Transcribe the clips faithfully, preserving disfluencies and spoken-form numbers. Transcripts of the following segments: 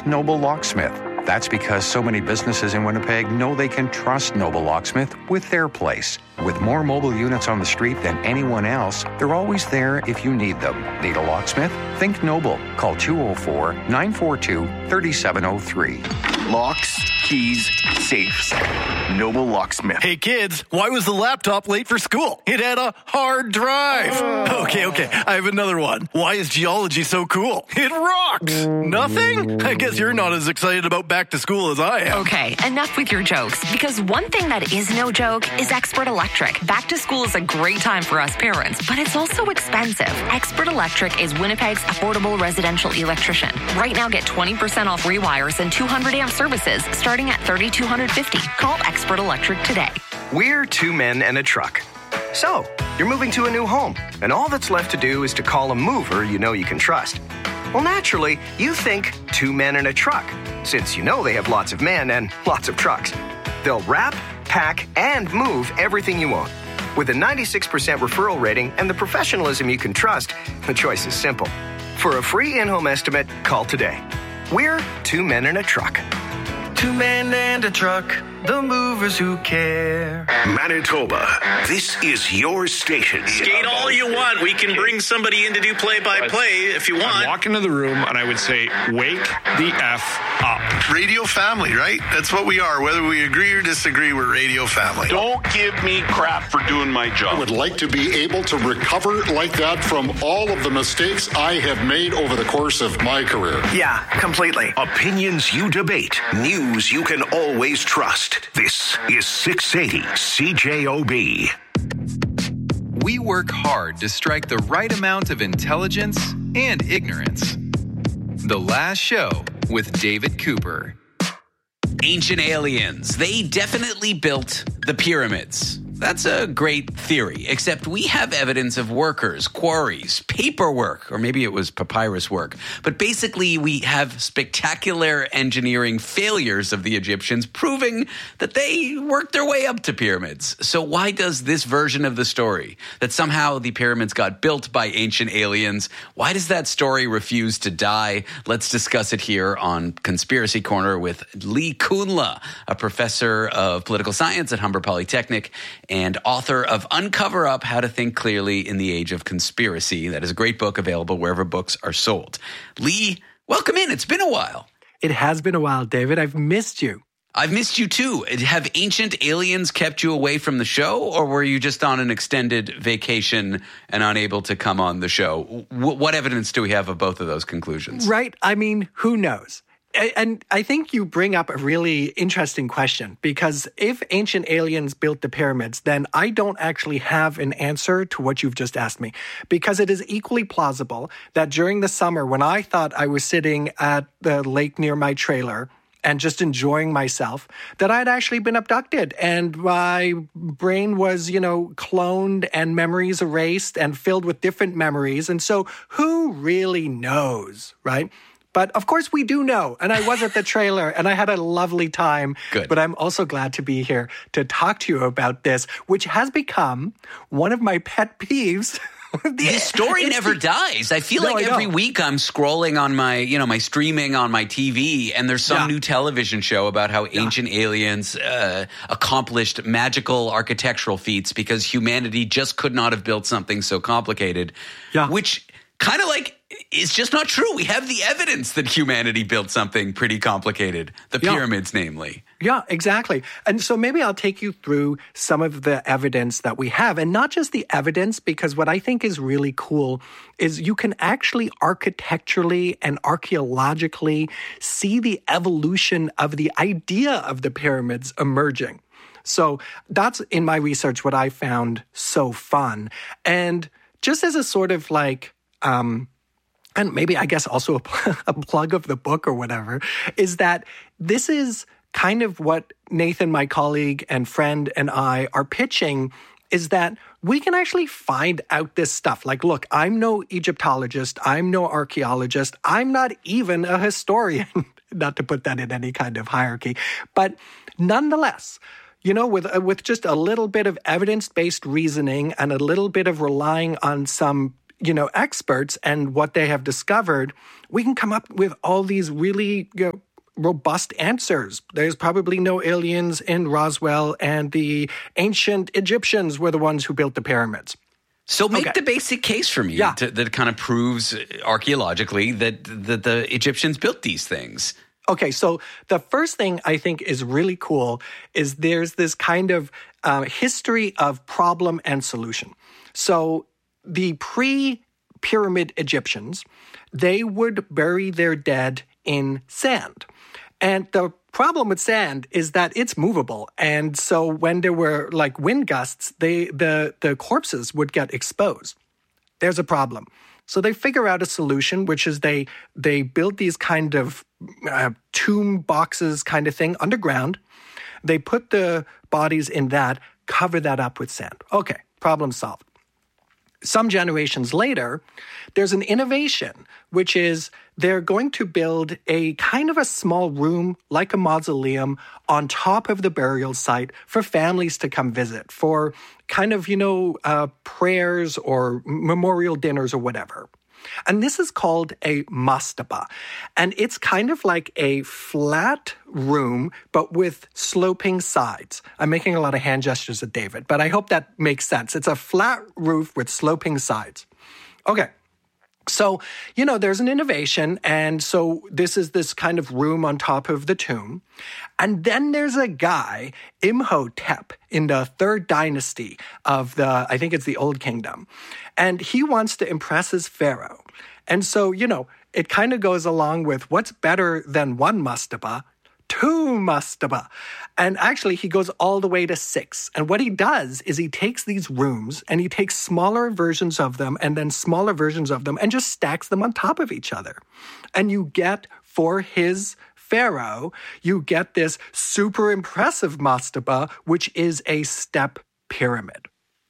trust Noble Locksmith. That's because so many businesses in Winnipeg know they can trust Noble Locksmith with their place. With more mobile units on the street than anyone else, they're always there if you need them. Need a locksmith? Think Noble. Call two oh four, nine four two, three seven oh three. Locks, keys, safes. Noble Locksmith. Hey kids, why was the laptop late for school? It had a hard drive. Oh. Okay, okay, I have another one. Why is geology so cool? It rocks. Nothing? I guess you're not as excited about back to school as I am. Okay, enough with your jokes, because one thing that is no joke is Expert Electric. Back to school is a great time for us parents, but it's also expensive. Expert Electric is Winnipeg's affordable residential electrician. Right now, get twenty percent off rewires and two hundred amp services starting at three thousand two hundred fifty dollars. Call Expert Electric today. We're two men and a truck. So, you're moving to a new home, and all that's left to do is to call a mover you know you can trust. Well, naturally, you think two men and a truck, since you know they have lots of men and lots of trucks. They'll wrap, pack, and move everything you own. With a ninety-six percent referral rating and the professionalism you can trust, the choice is simple. For a free in-home estimate, call today. We're two men and a truck. Two men and a truck, the movers who care. Manitoba, this is your station. Skate all you want. We can bring somebody in to do play-by-play if you want. I'd walk into the room and I would say, wake the F up. Radio family, right? That's what we are. Whether we agree or disagree, we're radio family. Don't give me crap for doing my job. I would like to be able to recover like that from all of the mistakes I have made over the course of my career. Yeah, completely. Opinions you debate. News you can always trust. This is six eighty C J O B. We work hard to strike the right amount of intelligence and ignorance. The Last Show with David Cooper. Ancient aliens. They definitely built the pyramids. That's a great theory, except we have evidence of workers, quarries, paperwork, or maybe it was papyrus work. But basically, we have spectacular engineering failures of the Egyptians proving that they worked their way up to pyramids. So why does this version of the story, that somehow the pyramids got built by ancient aliens, why does that story refuse to die? Let's discuss it here on Conspiracy Corner with Lee Kunla, a professor of political science at Humber Polytechnic and author of Uncover Up, How to Think Clearly in the Age of Conspiracy. That is a great book available wherever books are sold. Lee, welcome in. It's been a while. It has been a while, David. I've missed you. I've missed you too. Have ancient aliens kept you away from the show, or were you just on an extended vacation and unable to come on the show? W- what evidence do we have of both of those conclusions? Right. I mean, who knows? And I think you bring up a really interesting question, because if ancient aliens built the pyramids, then I don't actually have an answer to what you've just asked me, because it is equally plausible that during the summer when I thought I was sitting at the lake near my trailer and just enjoying myself, that I'd actually been abducted and my brain was, you know, cloned and memories erased and filled with different memories. And so who really knows, right? But of course we do know, and I was at the trailer, and I had a lovely time. Good. But I'm also glad to be here to talk to you about this, which has become one of my pet peeves. The story never dies. I feel No, like I every know. week I'm scrolling on my, you know, my streaming on my T V, and there's some Yeah. new television show about how ancient aliens uh, accomplished magical architectural feats because humanity just could not have built something so complicated. Yeah. Which kind of like is just not true. We have the evidence that humanity built something pretty complicated, the Yeah. pyramids, namely. Yeah, exactly. And so maybe I'll take you through some of the evidence that we have, and not just the evidence, because what I think is really cool is you can actually architecturally and archaeologically see the evolution of the idea of the pyramids emerging. So that's, in my research, what I found so fun. And just as a sort of like, um, and maybe I guess also a, a plug of the book or whatever, is that this is kind of what Nathan, my colleague and friend, and I are pitching, is that we can actually find out this stuff. Like, look, I'm no Egyptologist. I'm no archaeologist. I'm not even a historian, not to put that in any kind of hierarchy. But nonetheless, you know, with, with just a little bit of evidence-based reasoning and a little bit of relying on some you know, experts and what they have discovered, we can come up with all these really, you know, robust answers. There's probably no aliens in Roswell, and the ancient Egyptians were the ones who built the pyramids. So make Okay. the basic case for me Yeah. to, that kind of proves archaeologically that, that the Egyptians built these things. Okay, so the first thing I think is really cool is there's this kind of uh, history of problem and solution. So the pre-pyramid Egyptians, they would bury their dead in sand. And the problem with sand is that it's movable. And so when there were like wind gusts, they the, the corpses would get exposed. There's a problem. So they figure out a solution, which is they they build these kind of uh, tomb boxes kind of thing underground. They put the bodies in that, cover that up with sand. Okay, problem solved. Some generations later, there's an innovation, which is they're going to build a kind of a small room, like a mausoleum, on top of the burial site for families to come visit, for kind of, you know, uh, prayers or memorial dinners or whatever. And this is called a mastaba. And it's kind of like a flat room, but with sloping sides. I'm making a lot of hand gestures at David, but I hope that makes sense. It's a flat roof with sloping sides. Okay. So, you know, there's an innovation, and so this is this kind of room on top of the tomb. And then there's a guy, Imhotep, in the third dynasty of the, I think it's the Old Kingdom. And he wants to impress his pharaoh. And so, you know, it kind of goes along with what's better than one mastaba? Two mastaba. And actually, he goes all the way to six. And what he does is he takes these rooms and he takes smaller versions of them and then smaller versions of them and just stacks them on top of each other. And you get, for his pharaoh, you get this super impressive mastaba, which is a step pyramid.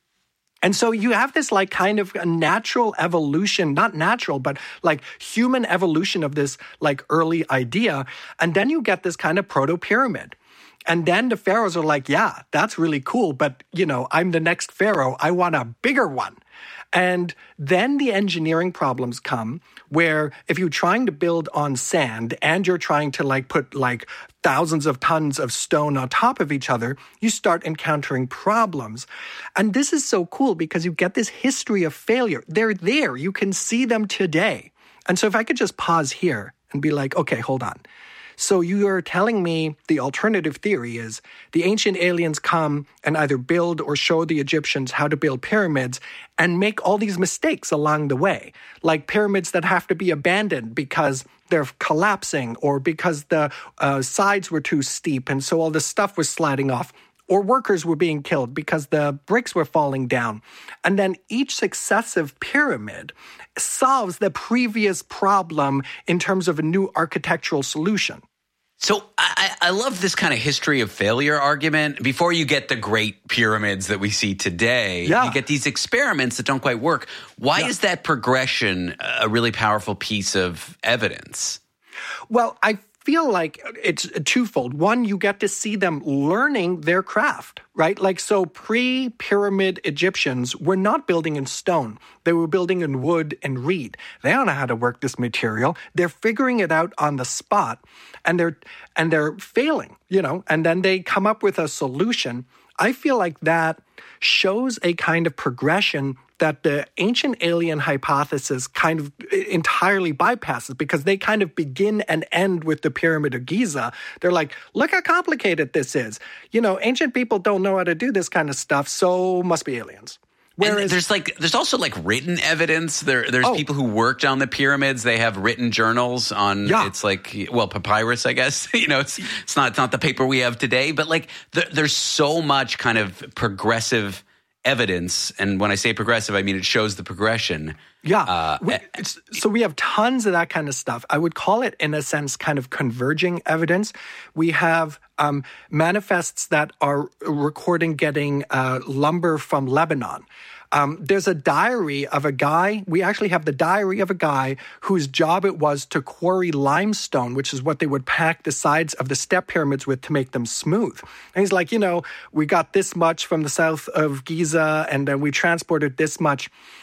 And so you have this like kind of a natural evolution, not natural, but like human evolution of this like early idea. And then you get this kind of proto-pyramid. And then the pharaohs are like, yeah, that's really cool, but, you know, I'm the next pharaoh. I want a bigger one. And then the engineering problems come where if you're trying to build on sand and you're trying to like put like thousands of tons of stone on top of each other, you start encountering problems. And this is so cool because you get this history of failure. They're there. You can see them today. And so if I could just pause here and be like, okay, hold on. So you are telling me the alternative theory is the ancient aliens come and either build or show the Egyptians how to build pyramids and make all these mistakes along the way, like pyramids that have to be abandoned because they're collapsing or because the uh, sides were too steep and so all the stuff was sliding off, or workers were being killed because the bricks were falling down. And then each successive pyramid solves the previous problem in terms of a new architectural solution. So I, I love this kind of history of failure argument. Before you get the great pyramids that we see today, yeah. you get these experiments that don't quite work. Why yeah. is that progression a really powerful piece of evidence? Well, I feel like it's twofold. One, you get to see them learning their craft, right? Like, so pre-pyramid Egyptians were not building in stone. They were building in wood and reed. They don't know how to work this material. They're figuring it out on the spot, and they're and they're failing, you know, and then they come up with a solution. I feel like that shows a kind of progression that the ancient alien hypothesis kind of entirely bypasses, because they kind of begin and end with the Pyramid of Giza. They're like, look how complicated this is. You know, ancient people don't know how to do this kind of stuff, so must be aliens. Whereas, and there's like there's also like written evidence. There there's oh. people who worked on the pyramids. They have written journals on. Yeah. It's like, well, papyrus, I guess. you know, it's it's not it's not the paper we have today, but like there, there's so much kind of progressive evidence. And when I say progressive, I mean it shows the progression. Yeah. Uh, we, it's, so we have tons of that kind of stuff. I would call it, in a sense, kind of converging evidence. We have um, manifests that are recording getting uh, lumber from Lebanon. Um, there's a diary of a guy. We actually have the diary of a guy whose job it was to quarry limestone, which is what they would pack the sides of the step pyramids with to make them smooth. And he's like, you know, we got this much from the south of Giza, and then we transported this much.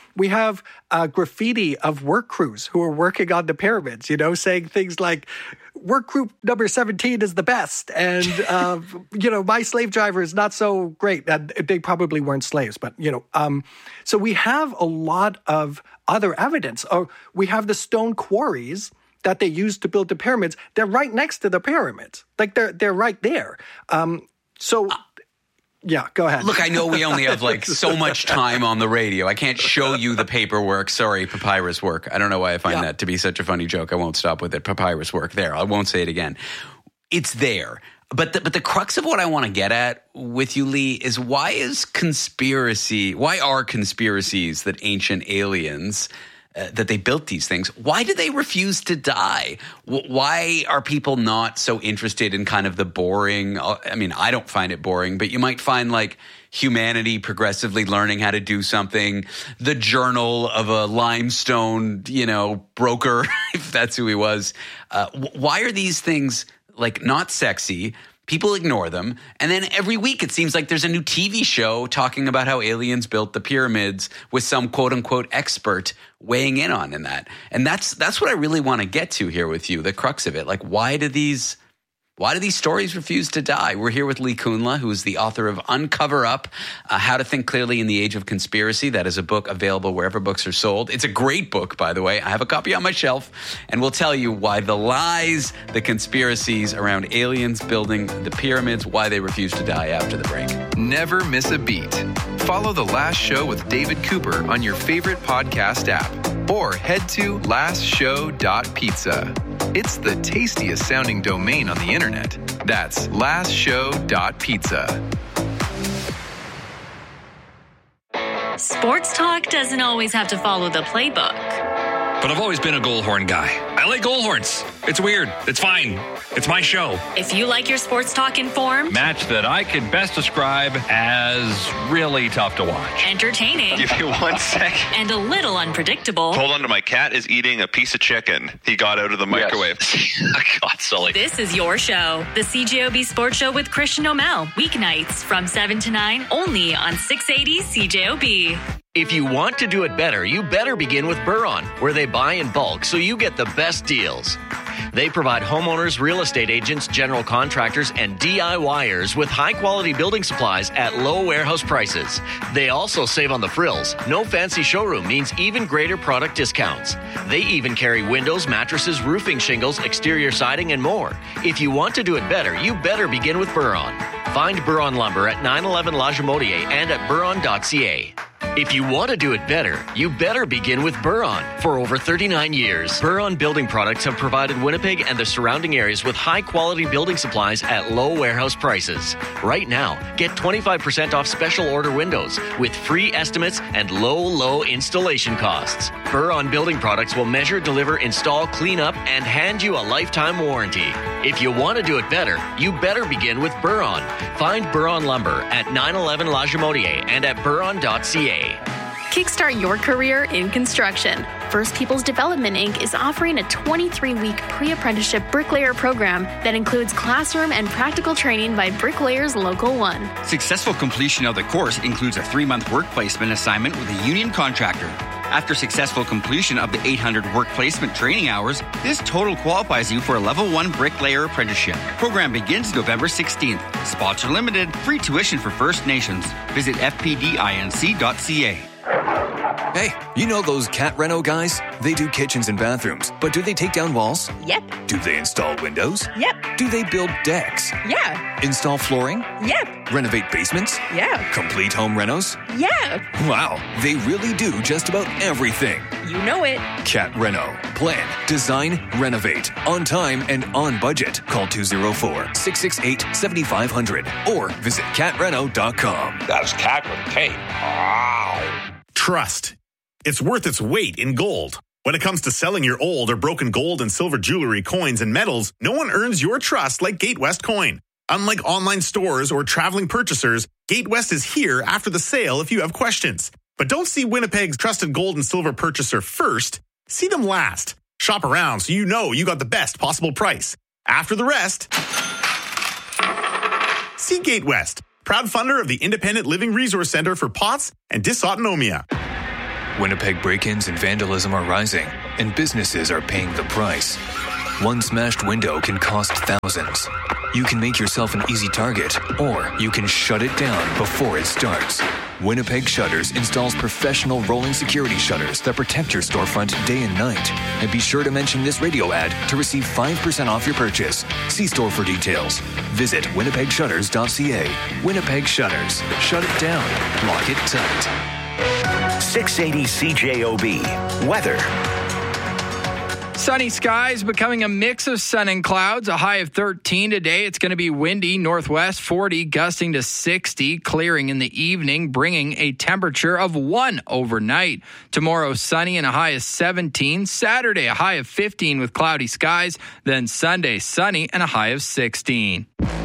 we have uh, graffiti of work crews who are working on the pyramids, you know, saying things like, work group number seventeen is the best. And, uh, you know, my slave driver is not so great. And they probably weren't slaves, but, you know. Um, so we have a lot of other evidence. Or we have the stone quarries that they used to build the pyramids. They're right next to the pyramids. Like, they're they're right there. Um, so... Yeah, go ahead. Look, I know we only have like so much time on the radio. I can't show you the paperwork. Sorry, papyrus work. I don't know why I find yeah. that to be such a funny joke. I won't stop with it. Papyrus work. There. I won't say it again. It's there. But the, but the crux of what I want to get at with you, Lee, is why is conspiracy, why are conspiracies that ancient aliens Uh, that they built these things, why do they refuse to die? W- why are people not so interested in kind of the boring, uh, I mean, I don't find it boring, but you might find like humanity progressively learning how to do something, the journal of a limestone, you know, broker, if that's who he was. Uh, w- why are these things like not sexy? People ignore them. And then every week it seems like there's a new T V show talking about how aliens built the pyramids with some quote unquote expert weighing in on in that. And that's that's what I really want to get to here with you, the crux of it. Like, why do these why do these stories refuse to die? We're here with Lee Kunla, who is the author of Uncover Up, uh, How to Think Clearly in the Age of Conspiracy. That is a book available wherever books are sold. It's a great book, by the way. I have a copy on my shelf, and we'll tell you why the lies, the conspiracies around aliens building the pyramids, why they refuse to die after the break. Never miss a beat. Follow The Last Show with David Cooper on your favorite podcast app, or head to last show dot pizza. It's the tastiest sounding domain on the internet. That's last show dot pizza. Sports talk doesn't always have to follow the playbook. But I've always been a Goldhorn guy. I like Goldhorns. It's weird. It's fine. It's my show. If you like your sports talk informed, match that I could best describe as really tough to watch. Entertaining. Give you one sec. And a little unpredictable. Hold on to my cat is eating a piece of chicken. He got out of the microwave. Yes. God, Sully. This is your show. The C J O B Sports Show with Christian O'Mell. Weeknights from seven to nine only on six eighty C J O B. If you want to do it better, you better begin with Buron, where they buy in bulk so you get the best deals. They provide homeowners, real estate agents, general contractors, and DIYers with high-quality building supplies at low warehouse prices. They also save on the frills. No fancy showroom means even greater product discounts. They even carry windows, mattresses, roofing shingles, exterior siding, and more. If you want to do it better, you better begin with Buron. Find Buron Lumber at nine eleven La Jamotier and at buron dot c a. If you want to do it better, you better begin with Buron. For over thirty-nine years, Buron Building Products have provided Winnipeg and the surrounding areas with high-quality building supplies at low warehouse prices. Right now, get twenty-five percent off special order windows with free estimates and low, low installation costs. Buron Building Products will measure, deliver, install, clean up, and hand you a lifetime warranty. If you want to do it better, you better begin with Buron. Find Buron Lumber at nine eleven La Jamotier and at buron dot c a. Kickstart your career in construction. First Peoples Development Incorporated is offering a twenty-three week pre-apprenticeship bricklayer program that includes classroom and practical training by Bricklayers Local one. Successful completion of the course includes a three-month work placement assignment with a union contractor. After successful completion of the eight hundred work placement training hours, this total qualifies you for a level one bricklayer apprenticeship. Program begins November sixteenth. Spots are limited. Free tuition for First Nations. Visit f p d inc dot c a. Hey, you know those Cat Reno guys? They do kitchens and bathrooms, but do they take down walls? Yep. Do they install windows? Yep. Do they build decks? Yeah. Install flooring? Yep. Renovate basements? Yeah. Complete home renos? Yeah. Wow, they really do just about everything. You know it. Cat Reno. Plan, design, renovate. On time and on budget. Call two oh four, six six eight, seven five zero zero or visit cat reno dot com. That's cat with a K. Wow. Trust. It's worth its weight in gold. When it comes to selling your old or broken gold and silver jewelry, coins, and metals, no one earns your trust like Gatewest Coin. Unlike online stores or traveling purchasers, Gatewest is here after the sale if you have questions. But don't see Winnipeg's trusted gold and silver purchaser first. See them last. Shop around so you know you got the best possible price. After the rest, see Gatewest, proud funder of the Independent Living Resource Center for P O T S and Dysautonomia. Winnipeg break-ins and vandalism are rising, and businesses are paying the price. One smashed window can cost thousands. You can make yourself an easy target, or you can shut it down before it starts. Winnipeg Shutters installs professional rolling security shutters that protect your storefront day and night. And be sure to mention this radio ad to receive five percent off your purchase. See store for details. Visit winnipeg shutters dot c a. Winnipeg Shutters. Shut it down. Lock it tight. six eighty C J O B. Weather. Sunny skies becoming a mix of sun and clouds. A high of thirteen today. It's going to be windy, northwest forty, gusting to sixty, clearing in the evening, bringing a temperature of one overnight. Tomorrow, sunny and a high of seventeen. Saturday, a high of fifteen with cloudy skies. Then Sunday, sunny and a high of sixteen.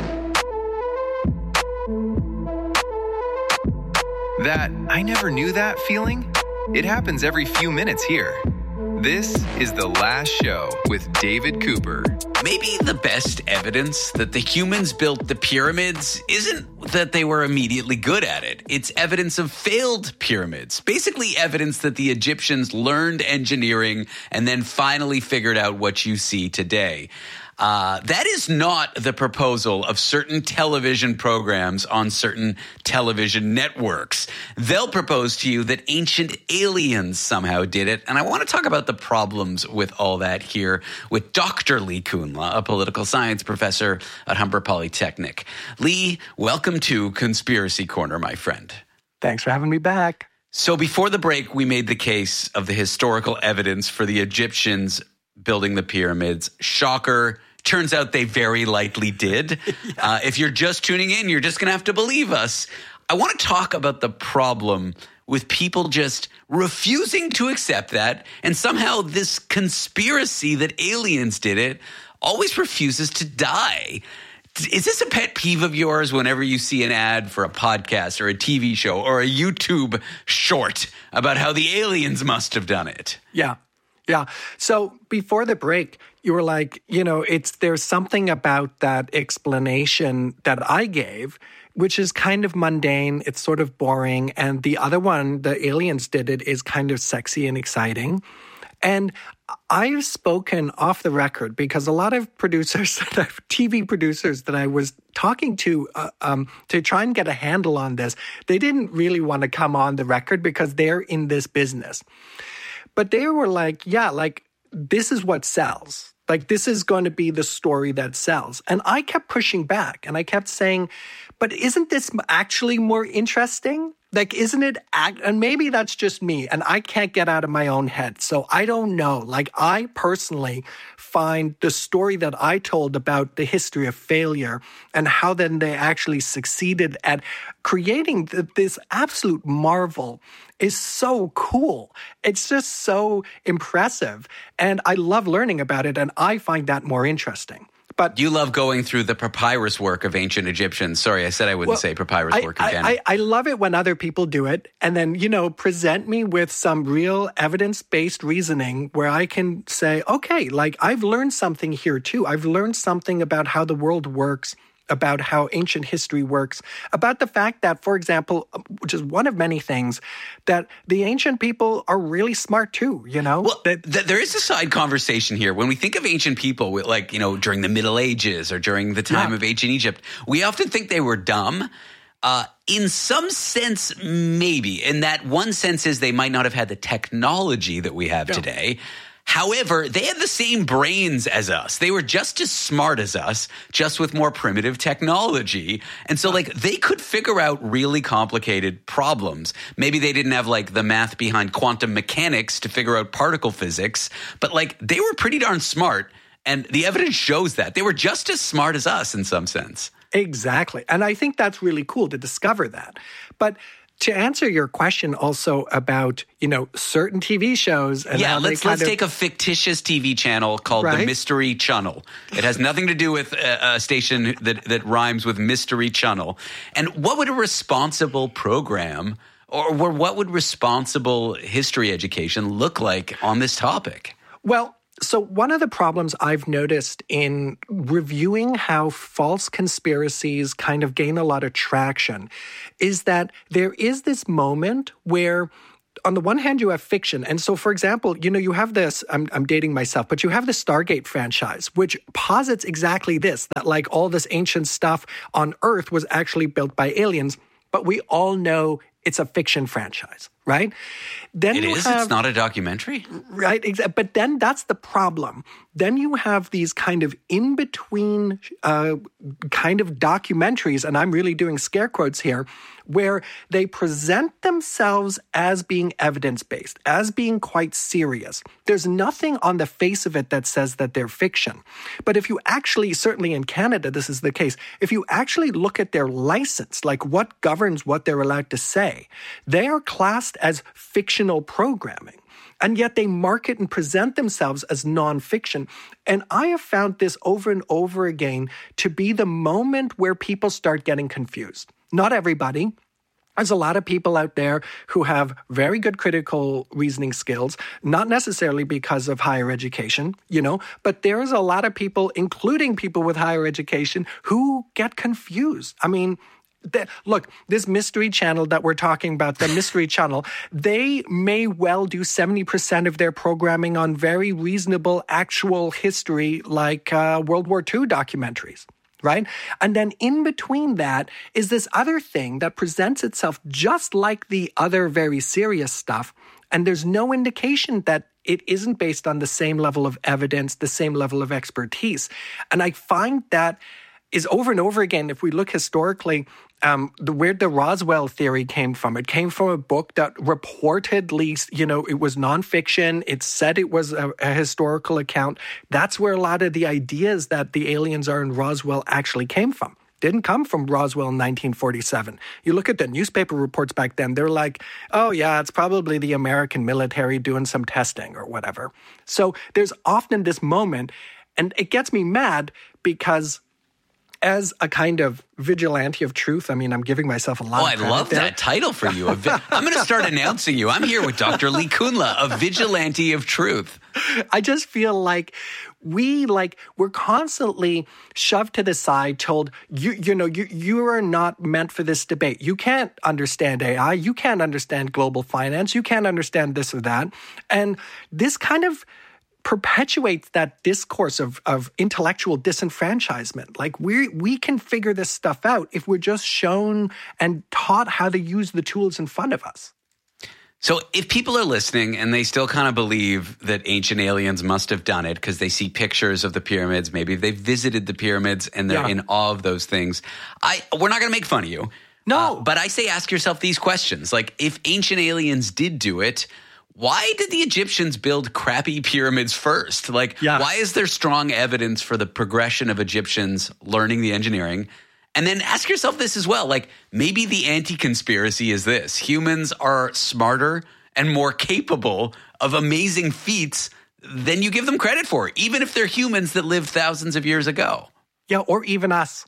That I never knew that feeling? It happens every few minutes here. This is The Last Show with David Cooper. Maybe the best evidence that the humans built the pyramids isn't that they were immediately good at it. It's evidence of failed pyramids. Basically evidence that the Egyptians learned engineering and then finally figured out what you see today. Uh, that is not the proposal of certain television programs on certain television networks. They'll propose to you that ancient aliens somehow did it. And I want to talk about the problems with all that here with Doctor Lee Kunla, a political science professor at Humber Polytechnic. Lee, welcome to Conspiracy Corner, my friend. Thanks for having me back. So before the break, we made the case of the historical evidence for the Egyptians building the pyramids. Shocker. Turns out they very likely did. Yeah. Uh, if you're just tuning in, you're just going to have to believe us. I want to talk about the problem with people just refusing to accept that, and somehow this conspiracy that aliens did it always refuses to die. Is this a pet peeve of yours whenever you see an ad for a podcast or a T V show or a YouTube short about how the aliens must have done it? Yeah. Yeah. So before the break, you were like, you know, it's there's something about that explanation that I gave, which is kind of mundane. It's sort of boring. And the other one, the aliens did it, is kind of sexy and exciting. And I've spoken off the record because a lot of producers, T V producers that I was talking to uh, um, to try and get a handle on this, they didn't really want to come on the record because they're in this business. But they were like, yeah, like, this is what sells. Like, this is going to be the story that sells. And I kept pushing back and I kept saying, but isn't this actually more interesting? Like, isn't it, act- and maybe that's just me, and I can't get out of my own head. So I don't know. Like, I personally find the story that I told about the history of failure and how then they actually succeeded at creating th- this absolute marvel is so cool. It's just so impressive. And I love learning about it, and I find that more interesting. But you love going through the papyrus work of ancient Egyptians. Sorry, I said I wouldn't well, say papyrus I, work again. I, I, I love it when other people do it and then, you know, present me with some real evidence-based reasoning where I can say, okay, like I've learned something here too. I've learned something about how the world works, about how ancient history works, about the fact that, for example, which is one of many things, that the ancient people are really smart too, you know? Well, that, th- there is a side conversation here. When we think of ancient people, like, you know, during the Middle Ages or during the time yeah. of ancient Egypt, we often think they were dumb. Uh, in some sense, maybe. In that one sense is they might not have had the technology that we have yeah. today. However, they had the same brains as us. They were just as smart as us, just with more primitive technology. And so, like, they could figure out really complicated problems. Maybe they didn't have, like, the math behind quantum mechanics to figure out particle physics, but, like, they were pretty darn smart. And the evidence shows that. They were just as smart as us in some sense. Exactly. And I think that's really cool to discover that. But to answer your question also about, you know, certain T V shows. And yeah, how let's they let's of, take a fictitious T V channel called right? the Mystery Channel. It has nothing to do with a, a station that, that rhymes with Mystery Channel. And what would a responsible program or what would responsible history education look like on this topic? Well, so one of the problems I've noticed in reviewing how false conspiracies kind of gain a lot of traction is that there is this moment where on the one hand, you have fiction. And so, for example, you know, you have this, I'm, I'm dating myself, but you have the Stargate franchise, which posits exactly this, that like all this ancient stuff on Earth was actually built by aliens. But we all know it's a fiction franchise, right? Then it you is? have, it's not a documentary? Right, exa- but then that's the problem. Then you have these kind of in-between uh, kind of documentaries, and I'm really doing scare quotes here, where they present themselves as being evidence-based, as being quite serious. There's nothing on the face of it that says that they're fiction. But if you actually, certainly in Canada, this is the case, if you actually look at their license, like what governs what they're allowed to say, they are classed as fictional programming. And yet they market and present themselves as nonfiction. And I have found this over and over again to be the moment where people start getting confused. Not everybody. There's a lot of people out there who have very good critical reasoning skills, not necessarily because of higher education, you know, but there's a lot of people, including people with higher education, who get confused. I mean, The, look, this Mystery Channel that we're talking about, the Mystery Channel, they may well do seventy percent of their programming on very reasonable actual history like uh, World War Two documentaries, right? And then in between that is this other thing that presents itself just like the other very serious stuff, and there's no indication that it isn't based on the same level of evidence, the same level of expertise. And I find that is over and over again, if we look historically, um, the, where the Roswell theory came from. It came from a book that reportedly, you know, it was nonfiction. It said it was a, a historical account. That's where a lot of the ideas that the aliens are in Roswell actually came from. Didn't come from Roswell in nineteen forty-seven. You look at the newspaper reports back then, they're like, oh yeah, it's probably the American military doing some testing or whatever. So there's often this moment, and it gets me mad because as a kind of vigilante of truth, I mean, I'm giving myself a lot oh, of I love there. that title for you. A vi- I'm going to start announcing you. I'm here with Doctor Lee Kunla, a vigilante of truth. I just feel like we, like, we're constantly shoved to the side, told, you you know, you, you are not meant for this debate. You can't understand A I. You can't understand global finance. You can't understand this or that. And this kind of perpetuates that discourse of, of intellectual disenfranchisement. Like we we can figure this stuff out if we're just shown and taught how to use the tools in front of us. So if people are listening and they still kind of believe that ancient aliens must have done it because they see pictures of the pyramids, maybe they've visited the pyramids and they're yeah. in awe of those things, I we're not going to make fun of you. No. Uh, but I say ask yourself these questions. Like if ancient aliens did do it, why did the Egyptians build crappy pyramids first? Like, yeah. why is there strong evidence for the progression of Egyptians learning the engineering? And then ask yourself this as well. Like, maybe the anti-conspiracy is this. Humans are smarter and more capable of amazing feats than you give them credit for, even if they're humans that lived thousands of years ago. Yeah, or even us.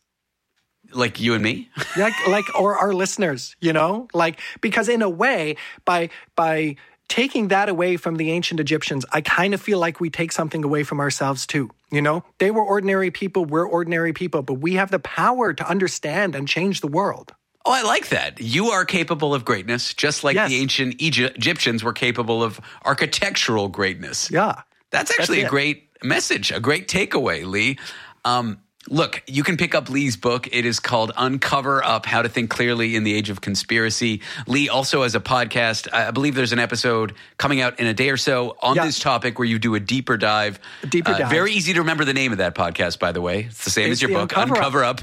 Like you and me? like, like, or our listeners, you know? Like, because in a way, by by... taking that away from the ancient Egyptians, I kind of feel like we take something away from ourselves too. You know, they were ordinary people, we're ordinary people, but we have the power to understand and change the world. Oh, I like that. You are capable of greatness, just like yes. the ancient Egypt- Egyptians were capable of architectural greatness. Yeah. That's actually That's a great message, a great takeaway, Lee. Um, Look, you can pick up Lee's book. It is called Uncover Up, How to Think Clearly in the Age of Conspiracy. Lee also has a podcast. I believe there's an episode coming out in a day or so on yeah. this topic where you do a deeper dive. A deeper uh, dive. Very easy to remember the name of that podcast, by the way. It's the same it's as your book, Uncover, Uncover Up.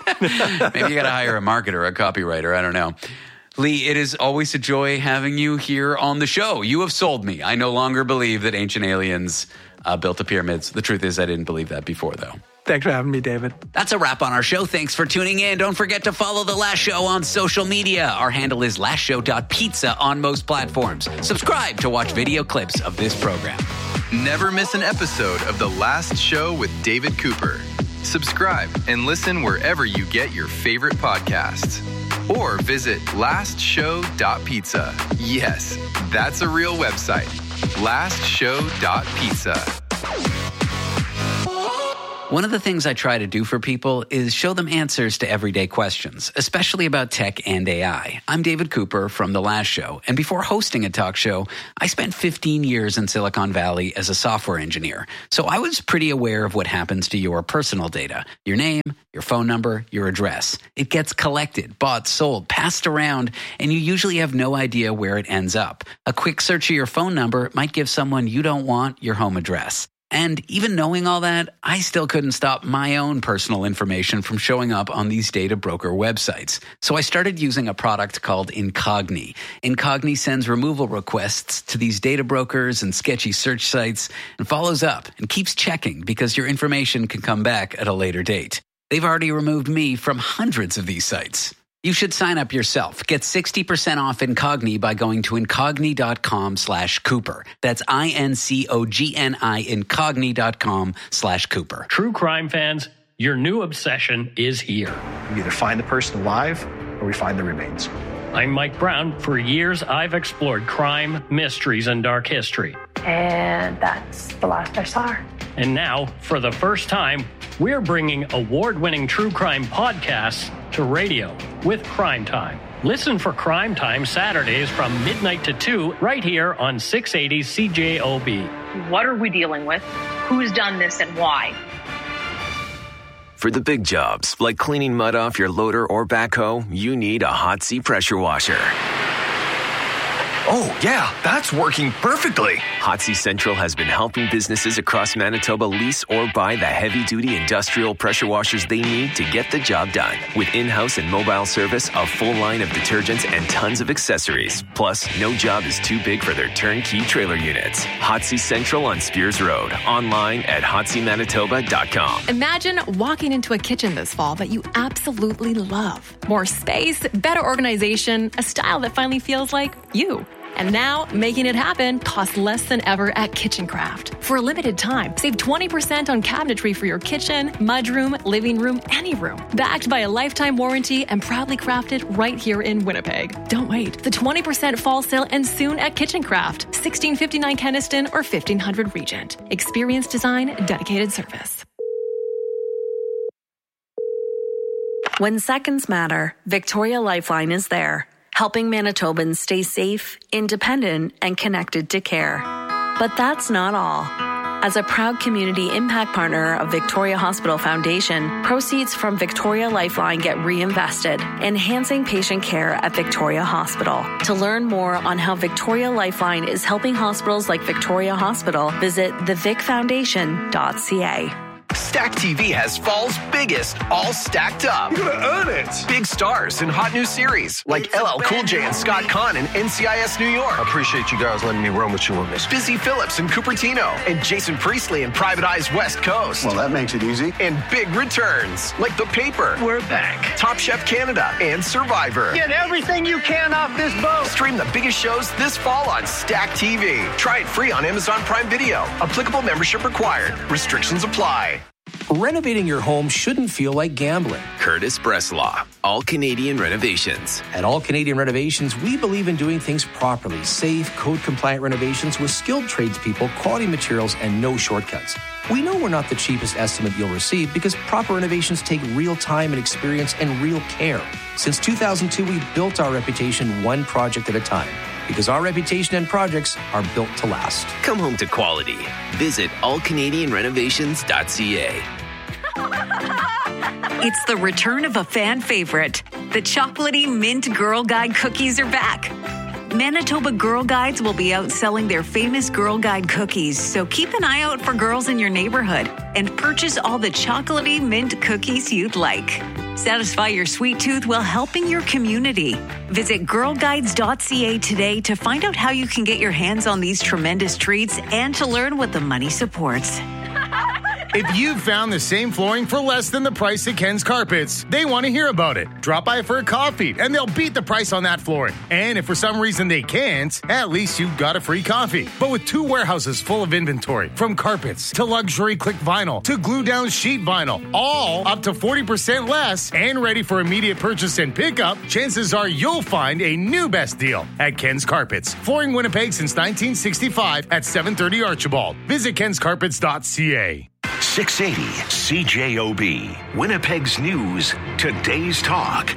Up. Maybe you got to hire a marketer, a copywriter. I don't know. Lee, it is always a joy having you here on the show. You have sold me. I no longer believe that ancient aliens uh, built the pyramids. The truth is I didn't believe that before, though. Thanks for having me, David. That's a wrap on our show. Thanks for tuning in. Don't forget to follow The Last Show on social media. Our handle is last show dot pizza on most platforms. Subscribe to watch video clips of this program. Never miss an episode of The Last Show with David Cooper. Subscribe and listen wherever you get your favorite podcasts. Or visit last show dot pizza. Yes, that's a real website. last show dot pizza. One of the things I try to do for people is show them answers to everyday questions, especially about tech and A I. I'm David Cooper from The Last Show, and before hosting a talk show, I spent fifteen years in Silicon Valley as a software engineer. So I was pretty aware of what happens to your personal data, your name, your phone number, your address. It gets collected, bought, sold, passed around, and you usually have no idea where it ends up. A quick search of your phone number might give someone you don't want your home address. And even knowing all that, I still couldn't stop my own personal information from showing up on these data broker websites. So I started using a product called Incogni. Incogni sends removal requests to these data brokers and sketchy search sites and follows up and keeps checking because your information can come back at a later date. They've already removed me from hundreds of these sites. You should sign up yourself. Get sixty percent off Incogni by going to incogni.com slash Cooper. That's I-N-C-O-G-N-I, incogni.com slash Cooper. True crime fans, your new obsession is here. We either find the person alive or we find the remains. I'm Mike Brown. For years, I've explored crime, mysteries, and dark history. And that's the last I saw her. And now, for the first time, we're bringing award-winning true crime podcasts to radio with Crime Time. Listen for Crime Time Saturdays from midnight to two right here on six eighty C J O B. What are we dealing with? Who's done this and why? For the big jobs, like cleaning mud off your loader or backhoe, you need a Hot Sea pressure washer. Oh, yeah, that's working perfectly. Hot Sea Central has been helping businesses across Manitoba lease or buy the heavy-duty industrial pressure washers they need to get the job done. With in-house and mobile service, a full line of detergents, and tons of accessories. Plus, no job is too big for their turnkey trailer units. Hot Sea Central on Spears Road. Online at hot sea manitoba dot com. Imagine walking into a kitchen this fall that you absolutely love. More space, better organization, a style that finally feels like you. And now, making it happen costs less than ever at Kitchen Craft. For a limited time, save twenty percent on cabinetry for your kitchen, mudroom, living room, any room. Backed by a lifetime warranty and proudly crafted right here in Winnipeg. Don't wait. The twenty percent fall sale ends soon at Kitchen Craft, sixteen fifty-nine Kenniston or fifteen hundred Regent. Experience design, dedicated service. When seconds matter, Victoria Lifeline is there, helping Manitobans stay safe, independent, and connected to care. But that's not all. As a proud community impact partner of Victoria Hospital Foundation, proceeds from Victoria Lifeline get reinvested, enhancing patient care at Victoria Hospital. To learn more on how Victoria Lifeline is helping hospitals like Victoria Hospital, visit the vic foundation dot c a. Stack T V has fall's biggest, all stacked up. You're gonna earn it. Big stars in hot new series like L L Cool J and Scott Conn in N C I S New York. I appreciate you guys letting me run with you on this. Busy Phillips in Cupertino and Jason Priestley in Private Eye's West Coast. Well, that makes it easy. And big returns like The Paper. We're back. Top Chef Canada and Survivor. Get everything you can off this boat. Stream the biggest shows this fall on Stack T V. Try it free on Amazon Prime Video. Applicable membership required. Restrictions apply. Renovating your home shouldn't feel like gambling. Curtis Breslaw, All Canadian Renovations. At All Canadian Renovations, we believe in doing things properly. Safe, code-compliant renovations with skilled tradespeople, quality materials, and no shortcuts. We know we're not the cheapest estimate you'll receive because proper renovations take real time and experience and real care. Since two thousand two, we've built our reputation one project at a time. Because our reputation and projects are built to last. Come home to quality. Visit all canadian renovations dot c a. It's the return of a fan favorite. The chocolatey mint Girl Guide cookies are back. Manitoba Girl Guides will be out selling their famous Girl Guide cookies, so keep an eye out for girls in your neighborhood and purchase all the chocolatey mint cookies you'd like. Satisfy your sweet tooth while helping your community. Visit girl guides dot c a today to find out how you can get your hands on these tremendous treats and to learn what the money supports. If you've found the same flooring for less than the price at Ken's Carpets, they want to hear about it. Drop by for a coffee, and they'll beat the price on that flooring. And if for some reason they can't, at least you've got a free coffee. But with two warehouses full of inventory, from carpets to luxury click vinyl to glue-down sheet vinyl, all up to forty percent less and ready for immediate purchase and pickup, chances are you'll find a new best deal at Ken's Carpets. Flooring Winnipeg since nineteen sixty-five at seven thirty Archibald. Visit kens carpets dot c a. six eighty C J O B. Winnipeg's News, today's talk.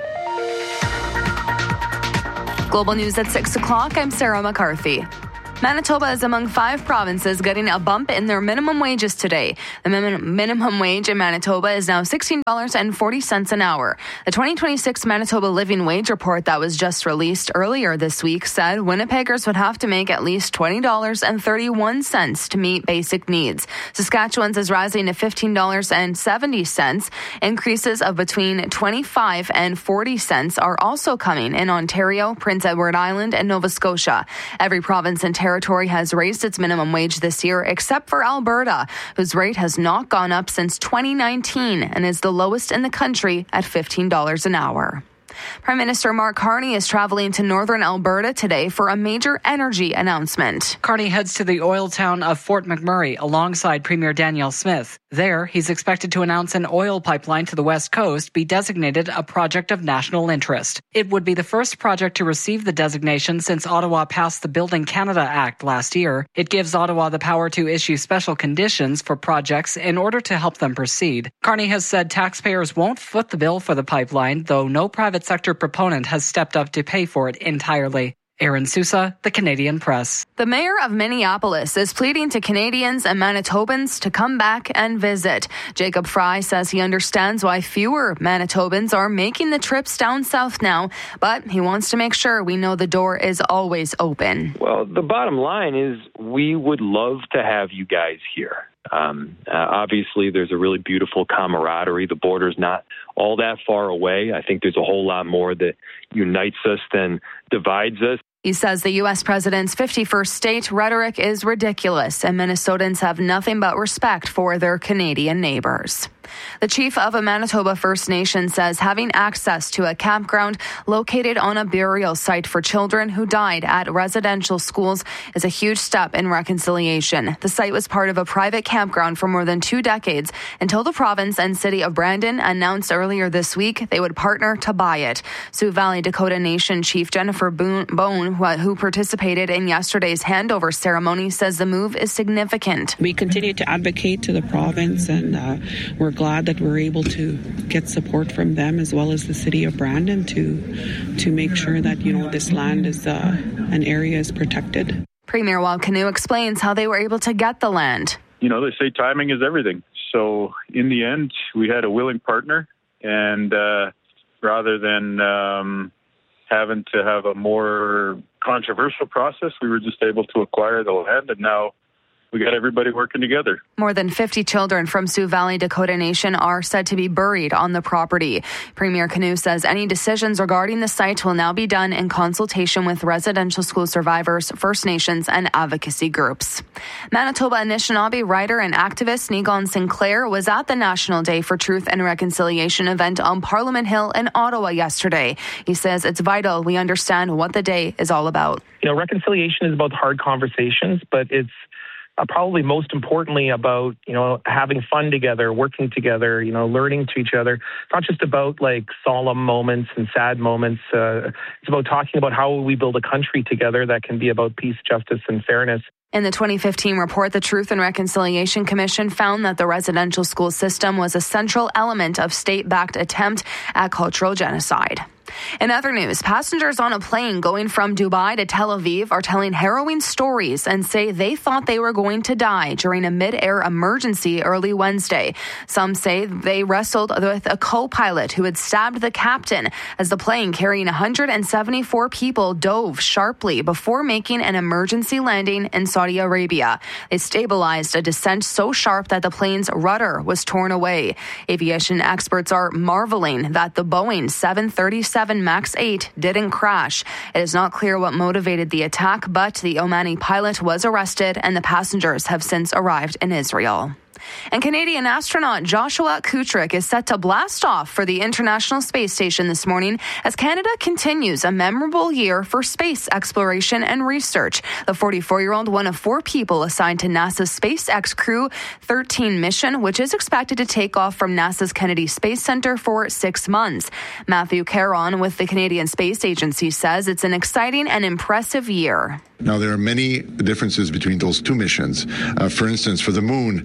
Global News at six o'clock. I'm Sarah McCarthy. Manitoba is among five provinces getting a bump in their minimum wages today. The min- minimum wage in Manitoba is now sixteen dollars and forty cents an hour. The twenty twenty-six Manitoba Living Wage Report that was just released earlier this week said Winnipeggers would have to make at least twenty dollars and thirty-one cents to meet basic needs. Saskatchewan's is rising to fifteen dollars and seventy cents. Increases of between twenty-five and forty cents are also coming in Ontario, Prince Edward Island, and Nova Scotia. Every province and territory has raised its minimum wage this year, except for Alberta, whose rate has not gone up since twenty nineteen and is the lowest in the country at fifteen dollars an hour. Prime Minister Mark Carney is traveling to northern Alberta today for a major energy announcement. Carney heads to the oil town of Fort McMurray alongside Premier Danielle Smith. There, he's expected to announce an oil pipeline to the west coast be designated a project of national interest. It would be the first project to receive the designation since Ottawa passed the Building Canada Act last year. It gives Ottawa the power to issue special conditions for projects in order to help them proceed. Carney has said taxpayers won't foot the bill for the pipeline, though no private sector proponent has stepped up to pay for it entirely. Aaron Sousa, The Canadian Press. The mayor of Minneapolis is pleading to Canadians and Manitobans to come back and visit. Jacob Fry says he understands why fewer Manitobans are making the trips down south now, but he wants to make sure we know the door is always open. Well, the bottom line is we would love to have you guys here. Um, uh, obviously, there's a really beautiful camaraderie. The border's not all that far away. I think there's a whole lot more that unites us than divides us. He says the U S president's fifty-first state rhetoric is ridiculous, and Minnesotans have nothing but respect for their Canadian neighbors. The chief of a Manitoba First Nation says having access to a campground located on a burial site for children who died at residential schools is a huge step in reconciliation. The site was part of a private campground for more than two decades until the province and city of Brandon announced earlier this week they would partner to buy it. Sioux Valley Dakota Nation Chief Jennifer Bone, who participated in yesterday's handover ceremony, says the move is significant. We continue to advocate to the province, and uh, we're glad that we're able to get support from them as well as the city of Brandon to to make sure that, you know, this land is uh, an area is protected. Premier Wal Canoe explains how they were able to get the land. You know, they say timing is everything. So in the end, we had a willing partner, and uh, rather than um, having to have a more controversial process, we were just able to acquire the land, and now we got everybody working together. More than fifty children from Sioux Valley Dakota Nation are said to be buried on the property. Premier Canoe says any decisions regarding the site will now be done in consultation with residential school survivors, First Nations, and advocacy groups. Manitoba Anishinaabe writer and activist Negon Sinclair was at the National Day for Truth and Reconciliation event on Parliament Hill in Ottawa yesterday. He says it's vital we understand what the day is all about. You know, reconciliation is about hard conversations, but it's Uh, probably most importantly about, you know, having fun together, working together, you know, learning to each other. It's not just about like solemn moments and sad moments. Uh, it's about talking about how we build a country together that can be about peace, justice, and fairness. In the twenty fifteen report, the Truth and Reconciliation Commission found that the residential school system was a central element of state-backed attempt at cultural genocide. In other news, passengers on a plane going from Dubai to Tel Aviv are telling harrowing stories and say they thought they were going to die during a mid-air emergency early Wednesday. Some say they wrestled with a co-pilot who had stabbed the captain as the plane carrying one hundred seventy-four people dove sharply before making an emergency landing in Saudi Arabia. They stabilized a descent so sharp that the plane's rudder was torn away. Aviation experts are marveling that the Boeing seven thirty-seven Max eight didn't crash. It is not clear what motivated the attack, but the Omani pilot was arrested and the passengers have since arrived in Israel. And Canadian astronaut Joshua Kutrick is set to blast off for the International Space Station this morning as Canada continues a memorable year for space exploration and research. The forty-four-year-old, one of four people assigned to NASA's SpaceX Crew thirteen mission, which is expected to take off from NASA's Kennedy Space Center for six months. Matthew Caron with the Canadian Space Agency says it's an exciting and impressive year. Now, there are many differences between those two missions. Uh, for instance, for the moon, it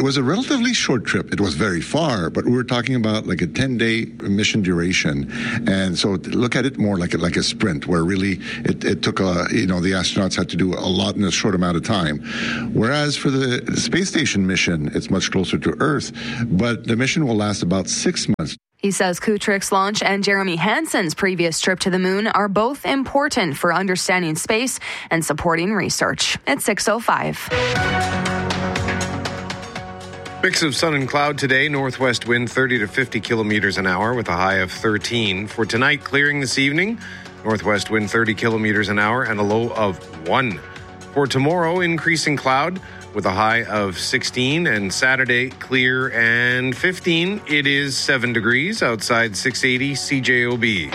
was a relatively short trip. It was very far, but we were talking about like a ten-day mission duration. And so look at it more like a, like a sprint, where really it, it took a, you know, the astronauts had to do a lot in a short amount of time. Whereas for the space station mission, it's much closer to Earth, but the mission will last about six months. He says Kutrick's launch and Jeremy Hansen's previous trip to the moon are both important for understanding space and supporting research. It's six oh five. Mix of sun and cloud today. Northwest wind thirty to fifty kilometers an hour with a high of thirteen. For tonight, clearing this evening. Northwest wind thirty kilometers an hour and a low of one. For tomorrow, increasing cloud with a high of sixteen, and Saturday, clear and fifteen. It is seven degrees outside six eighty C J O B.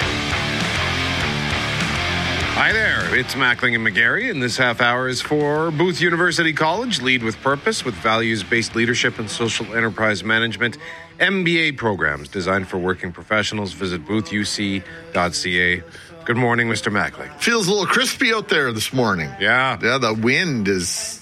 Hi there, it's Mackling and McGarry, and this half hour is for Booth University College. Lead with purpose with values-based leadership and social enterprise management. M B A programs designed for working professionals. Visit booth u c dot c a. Good morning, Mister Mackling. Feels a little crispy out there this morning. Yeah. Yeah, the wind is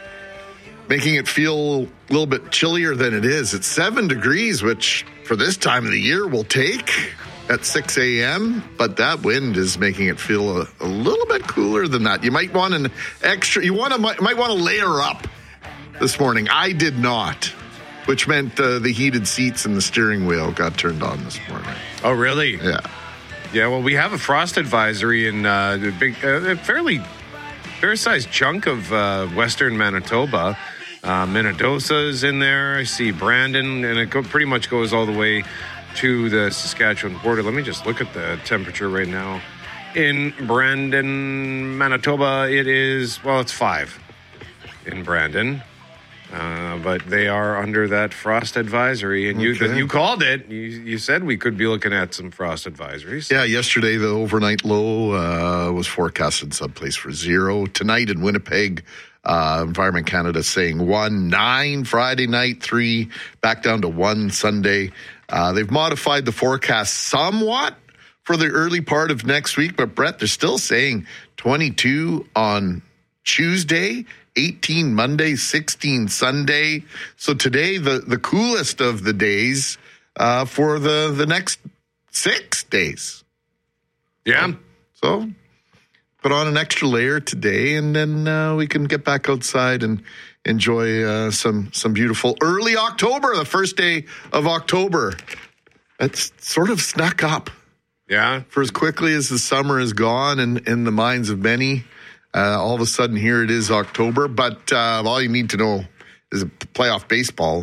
making it feel a little bit chillier than it is. It's seven degrees, which for this time of the year we'll take at six a.m., but that wind is making it feel a, a little bit cooler than that. You might want an extra, you want to might, might want to layer up this morning. I did not, which meant uh, the heated seats and the steering wheel got turned on this morning. Oh, really? Yeah. Yeah, well, we have a frost advisory in uh, a big, uh, a fairly fair-sized chunk of uh, western Manitoba. Uh, Minnedosa's in there. I see Brandon, and it go, pretty much goes all the way to the Saskatchewan border. Let me just look at the temperature right now. In Brandon, Manitoba, it is, well, it's five in Brandon. Uh, but they are under that frost advisory, and you Okay. you called it. You, you said we could be looking at some frost advisories. Yeah, yesterday the overnight low uh, was forecasted someplace for zero. Tonight in Winnipeg, uh, Environment Canada saying one, nine Friday night, three, back down to one Sunday. Uh, they've modified the forecast somewhat for the early part of next week, but Brett, they're still saying twenty-two on Tuesday, eighteen Monday, sixteen Sunday. So today, the, the coolest of the days uh, for the, the next six days. Yeah. So put on an extra layer today, and then uh, we can get back outside and enjoy uh, some some beautiful early October, the first day of October. It's sort of snuck up. Yeah. For as quickly as the summer is gone in, in the minds of many. Uh, all of a sudden, here it is October, but uh, all you need to know is playoff baseball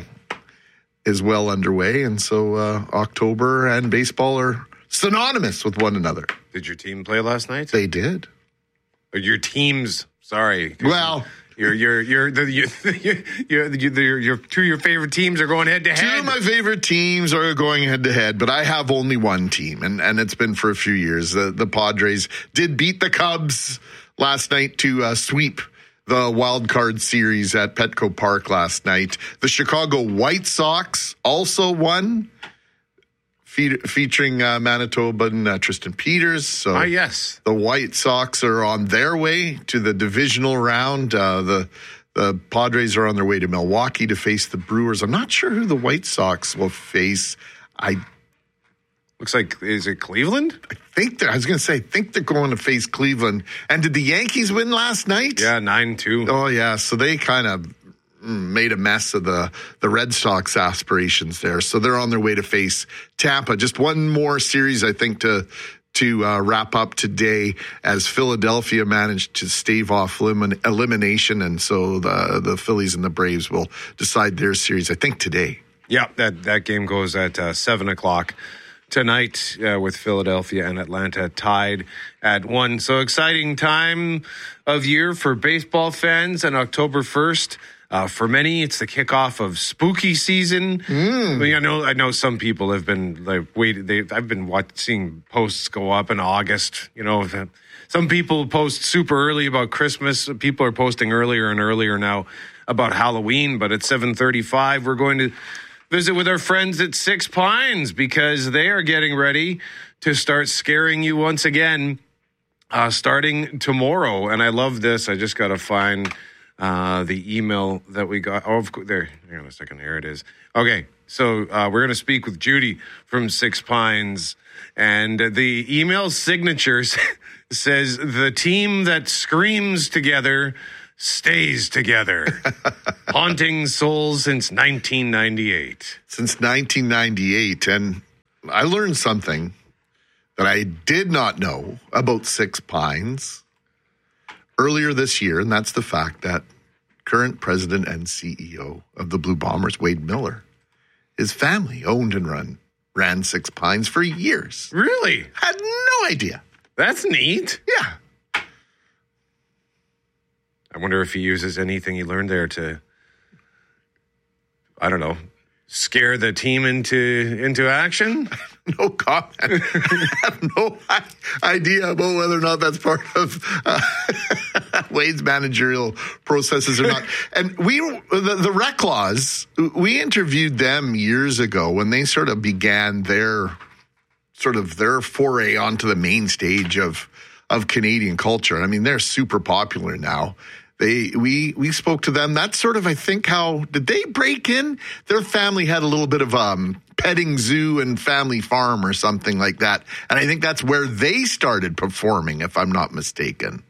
is well underway, and so uh, October and baseball are synonymous with one another. Did your team play last night? They did. Or your teams, sorry. Well, your your your the your your, your, your, your two of your favorite teams are going head to head. Two of my favorite teams are going head to head, but I have only one team, and, and it's been for a few years. The, the Padres did beat the Cubs last night to uh, sweep the wild card series at Petco Park last night. The Chicago White Sox also won, fe- featuring uh, Manitoban uh, Tristan Peters. So ah, yes. The White Sox are on their way to the divisional round. Uh, the the Padres are on their way to Milwaukee to face the Brewers. I'm not sure who the White Sox will face. I Looks like, is it Cleveland? I think they're, I was going to say, I think they're going to face Cleveland. And did the Yankees win last night? Yeah, nine two. Oh, yeah. So they kind of made a mess of the, the Red Sox aspirations there. So they're on their way to face Tampa. Just one more series, I think, to to uh, wrap up today as Philadelphia managed to stave off elim- elimination. And so the, the Phillies and the Braves will decide their series, I think, today. Yeah, that, that game goes at uh, seven o'clock. Tonight uh, with Philadelphia and Atlanta tied at one. So exciting time of year for baseball fans, and October first. Uh, for many, it's the kickoff of spooky season. Mm. I mean, I know, I know some people have been like, wait, they, I've been watching posts go up in August. You know, some people post super early about Christmas. People are posting earlier and earlier now about Halloween. But at seven thirty-five, we're going to visit with our friends at Six Pines because they are getting ready to start scaring you once again, uh, starting tomorrow. And I love this. I just got to find uh, the email that we got. Oh, of course, there. Hang on a second. Here it is. Okay, so uh, we're going to speak with Judy from Six Pines. And the email signatures says, the team that screams together stays together. Haunting souls since nineteen ninety-eight. Since nineteen ninety-eight. And I learned something that I did not know about Six Pines earlier this year, and that's the fact that current president and C E O of the Blue Bombers, Wade Miller, his family owned and run, ran Six Pines for years. Really? Had no idea. That's neat. Yeah. I wonder if he uses anything he learned there to, I don't know, scare the team into into action? No comment. I have no idea about whether or not that's part of uh, Wade's managerial processes or not. And we, the, the Reclaws, we interviewed them years ago when they sort of began their sort of their foray onto the main stage of of Canadian culture. I mean, they're super popular now. They we we spoke to them. That's sort of, I think, how did they break in? Their family had a little bit of um petting zoo and family farm or something like that. And I think that's where they started performing, if I'm not mistaken.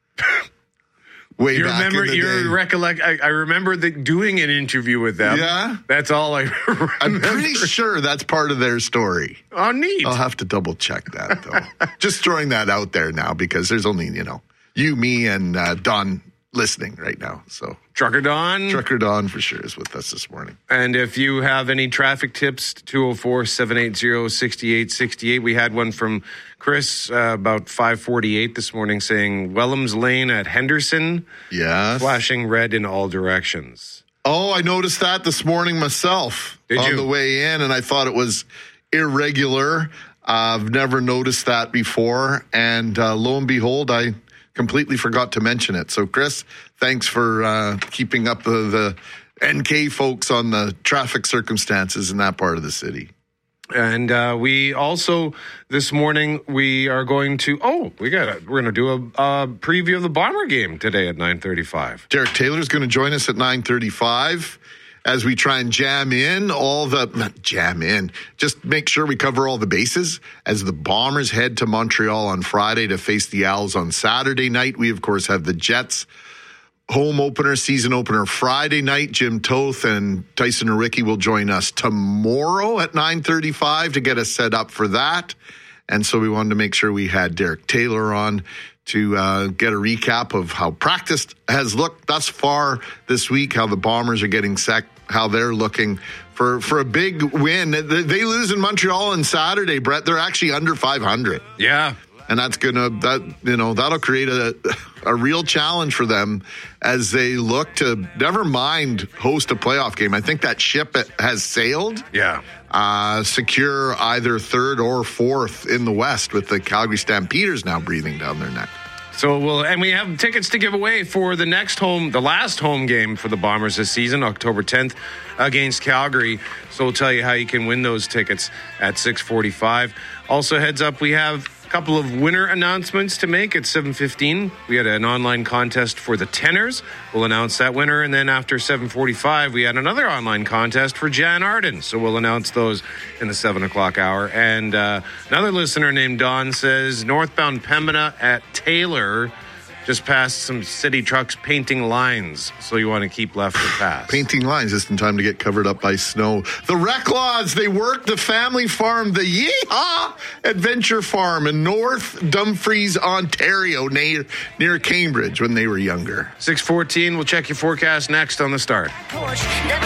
Way you back remember in the your day. recollect? I, I remember the, doing an interview with them. Yeah, that's all I remember. I'm pretty sure that's part of their story. Oh, neat. I'll have to double check that though. Just throwing that out there now because there's only, you know, you, me, and uh, Don listening right now. So Trucker Don. Trucker Don for sure is with us this morning. And if you have any traffic tips, two oh four, seven eight zero, six eight six eight. We had one from Chris uh, about five forty-eight this morning saying Wellams Lane at Henderson. Yes. Flashing red in all directions. Oh, I noticed that this morning myself. Did on you? the way in, and I thought it was irregular. Uh, I've never noticed that before. And uh, lo and behold, I completely forgot to mention it. So, Chris, thanks for uh, keeping up the, the N K folks on the traffic circumstances in that part of the city. And uh, we also, this morning, we are going to, oh, we got it. We're going to do a, a preview of the Bomber game today at nine thirty-five. Derek Taylor's going to join us at nine thirty-five as we try and jam in all the, not jam in, just make sure we cover all the bases as the Bombers head to Montreal on Friday to face the Owls on Saturday night. We, of course, have the Jets home opener, season opener Friday night. Jim Toth and Tyson Uricki will join us tomorrow at nine thirty-five to get us set up for that. And so we wanted to make sure we had Derek Taylor on to uh, get a recap of how practice has looked thus far this week, how the Bombers are getting set, how they're looking for, for a big win. They, they lose in Montreal on Saturday, Brett. They're actually under five hundred. Yeah. And that's going to, that you know, that'll create a a real challenge for them as they look to, never mind host a playoff game. I think that ship has sailed. Yeah. Uh, secure either third or fourth in the West with the Calgary Stampeders now breathing down their neck. So we'll, and we have tickets to give away for the next home, the last home game for the Bombers this season, October tenth against Calgary. So we'll tell you how you can win those tickets at six forty-five. Also, heads up, we have a couple of winner announcements to make at seven fifteen. We had an online contest for the Tenors. We'll announce that winner. And then after seven forty-five, we had another online contest for Jan Arden. So we'll announce those in the seven o'clock hour. And uh, another listener named Don says, northbound Pembina at Taylor, just past some city trucks painting lines. So you want to keep left to pass. Painting lines just in time to get covered up by snow. The Reclaws, they worked the family farm, the Yeehaw Adventure Farm in North Dumfries, Ontario, near, near Cambridge when they were younger. six fourteen, we'll check your forecast next on The Start.